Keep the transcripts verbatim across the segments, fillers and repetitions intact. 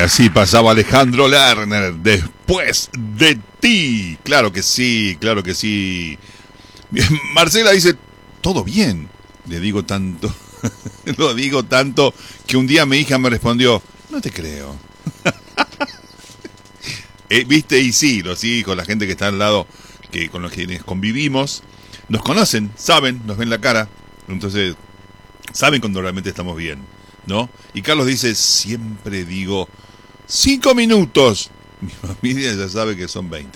así pasaba Alejandro Lerner, Después de ti. Claro que sí, claro que sí. Marcela dice, todo bien. Le digo tanto, lo digo tanto, que un día mi hija me respondió, no te creo. eh, Viste, y sí, los hijos, la gente que está al lado, que con los que convivimos, nos conocen, saben, nos ven la cara. Entonces, saben cuando realmente estamos bien, ¿no? Y Carlos dice, siempre digo, cinco minutos. Mi familia ya sabe que son veinte.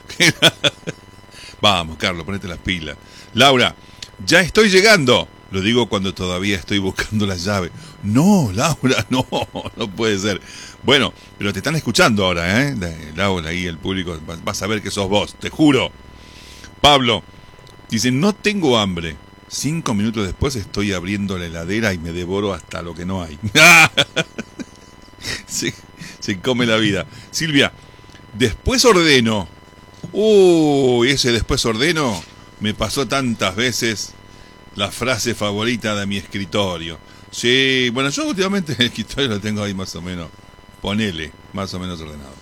Vamos, Carlos, ponete las pilas. Laura, ya estoy llegando. Lo digo cuando todavía estoy buscando la llave. No, Laura, no, no puede ser. Bueno, pero te están escuchando ahora, ¿eh? Laura, ahí el público, vas a ver que sos vos, te juro. Pablo, dice, no tengo hambre. Cinco minutos después estoy abriendo la heladera y me devoro hasta lo que no hay. se, se come la vida. Silvia, después ordeno. Uy, ese después ordeno me pasó tantas veces. La frase favorita de mi escritorio. Sí, bueno, yo últimamente el escritorio lo tengo ahí más o menos, ponele, más o menos ordenado.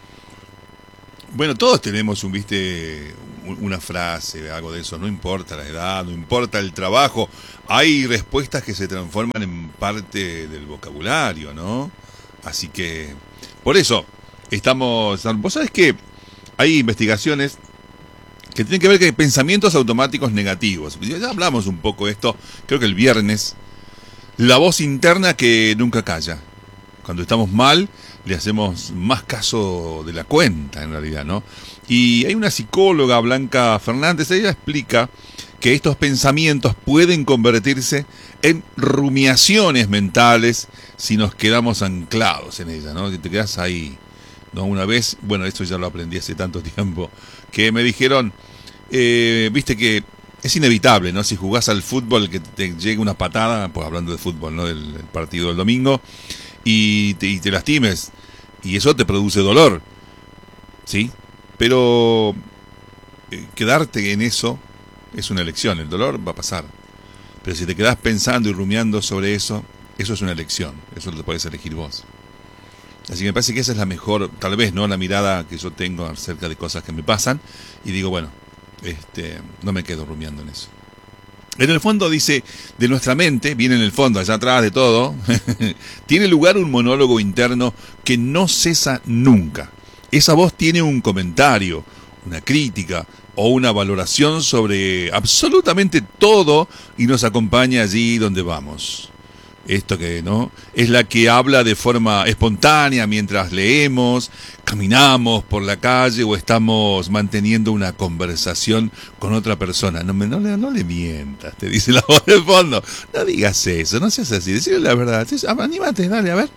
Bueno, todos tenemos un, viste, una frase, algo de eso, no importa la edad, no importa el trabajo, hay respuestas que se transforman en parte del vocabulario, ¿no? Así que, por eso, estamos, vos sabés que hay investigaciones que tienen que ver con pensamientos automáticos negativos. Ya hablamos un poco de esto, creo que el viernes. La voz interna que nunca calla. Cuando estamos mal, le hacemos más caso de la cuenta, en realidad, ¿no? Y hay una psicóloga, Blanca Fernández, ella explica que estos pensamientos pueden convertirse en rumiaciones mentales si nos quedamos anclados en ella, ¿no? Si te quedas ahí, ¿no? Una vez, bueno, esto ya lo aprendí hace tanto tiempo, que me dijeron, eh, viste que es inevitable, ¿no? Si jugás al fútbol, que te llegue una patada, pues hablando de fútbol, ¿no? Del, del partido del domingo, y te, y te lastimes, y eso te produce dolor, ¿sí? Pero eh, quedarte en eso es una elección, el dolor va a pasar. Pero si te quedás pensando y rumiando sobre eso, eso es una elección, eso lo puedes elegir vos. Así que me parece que esa es la mejor, tal vez, ¿no? La mirada que yo tengo acerca de cosas que me pasan. Y digo, bueno, este, no me quedo rumiando en eso. En el fondo dice, de nuestra mente, viene en el fondo, allá atrás de todo, tiene lugar un monólogo interno que no cesa nunca. Esa voz tiene un comentario, una crítica o una valoración sobre absolutamente todo y nos acompaña allí donde vamos. Esto que, ¿no? Es la que habla de forma espontánea mientras leemos, caminamos por la calle o estamos manteniendo una conversación con otra persona. No, me, no, le, no le mientas, te dice la voz de fondo. No digas eso, no seas así, decirle la verdad. Anímate, dale, a ver.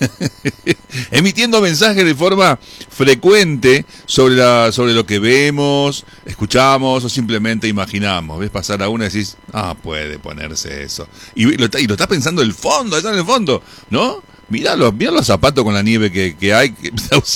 Emitiendo mensajes de forma frecuente sobre, la, sobre lo que vemos, escuchamos o simplemente imaginamos. Ves pasar a una y decís, ah, puede ponerse eso. Y lo, y lo está pensando el fondo, allá en el fondo, ¿no? Mirá los, mirá los zapatos con la nieve que, que hay. Que...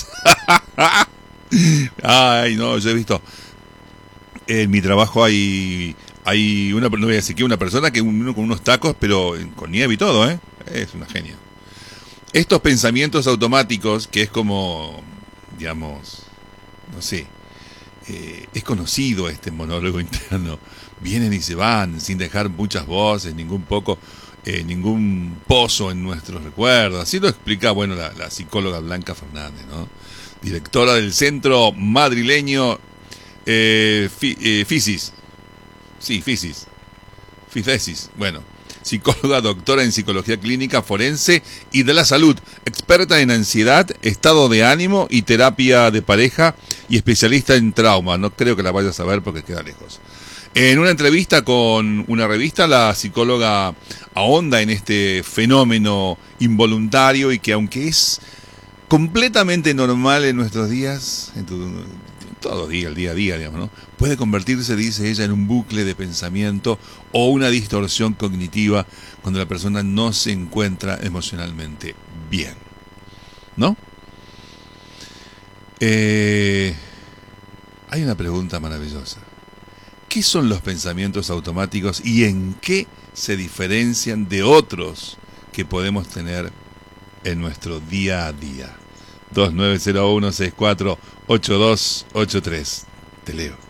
Ay, no, yo he visto. En mi trabajo hay hay una, no voy a decir que una persona que uno con unos tacos, pero con nieve y todo, ¿eh? Es una genia. Estos pensamientos automáticos, que es como, digamos, no sé, eh, es conocido este monólogo interno, vienen y se van sin dejar muchas voces, ningún poco, eh, ningún pozo en nuestros recuerdos. Así lo explica, bueno, la, la psicóloga Blanca Fernández, ¿no? Directora del Centro Madrileño eh, Fi, eh, Fisis, sí, Fisis, Ficesis, bueno. Psicóloga, doctora en psicología clínica forense y de la salud, experta en ansiedad, estado de ánimo y terapia de pareja y especialista en trauma. No creo que la vayas a ver porque queda lejos. En una entrevista con una revista, la psicóloga ahonda en este fenómeno involuntario y que aunque es completamente normal en nuestros días, en tu, todo día, el día a día, digamos, ¿no? Puede convertirse, dice ella, en un bucle de pensamiento o una distorsión cognitiva cuando la persona no se encuentra emocionalmente bien, ¿no? Eh, hay una pregunta maravillosa. ¿Qué son los pensamientos automáticos y en qué se diferencian de otros que podemos tener en nuestro día a día. dos nueve cero uno seis cuatro ocho dos ocho tres. Te leo.